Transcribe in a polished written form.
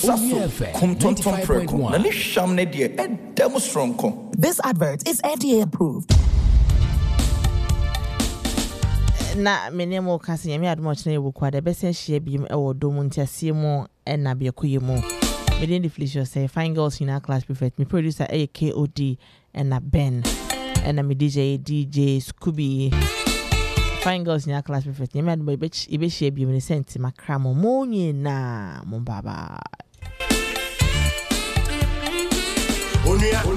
Sasso, come to Preko, and Sham Nadia, and Demonstron. This advert is FDA approved. Na menemo kasi yemi admo chine bukwa de besen share bi e do mu ntiasie mu e na be koye mu within the flesh say fine girls in our class prefect me producer AKOD and na Ben and na me DJ Scooby fine girls in our class prefect yemi admo be share bi me senti makra mo monye na mo baba